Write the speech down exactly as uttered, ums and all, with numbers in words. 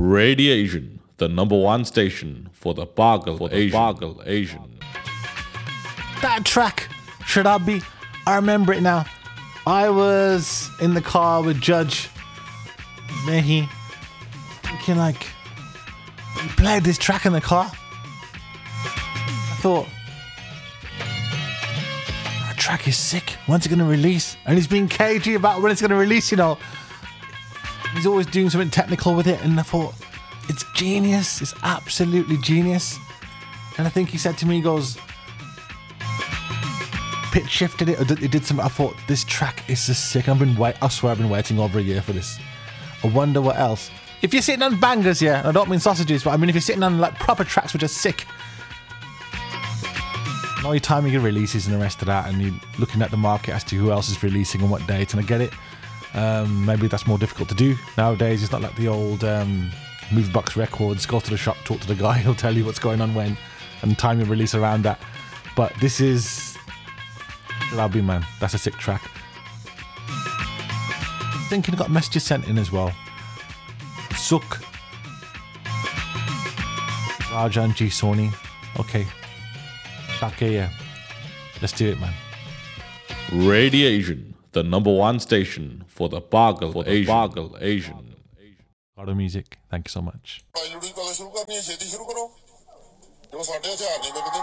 Radiation, the number one station for the Pagal for the Asian. Pagal Asian. That track, Sharabi, I remember it now. I was in the car with Judge Mehi, thinking like, he played this track in the car. I thought, that track is sick. When's it going to release? And he's being cagey about when it's going to release, you know. He's always doing something technical with it, and I thought, it's genius. It's absolutely genius. And I think he said to me, he goes, pitch shifted it, or did, he did something. I thought, this track is just sick. I've been wait. I swear I've been waiting over a year for this. I wonder what else. If you're sitting on bangers, yeah, I don't mean sausages, but I mean if you're sitting on like proper tracks which are sick, and all your time you get releases and the rest of that, and you're looking at the market as to who else is releasing and what date, and I get it. Um, maybe that's more difficult to do nowadays. It's not like the old um, Movebox Records. Go to the shop, talk to the guy, he'll tell you what's going on when, and time your release around that. But this is Jalabi, man. That's a sick track. I think he got messages sent in as well. Suk Rajan G Sony. Okay. Back here. Let's do it, man. Radiation, the number one station for the Pagal for the Asian. Pagal Asian. God of music. Thank you so much.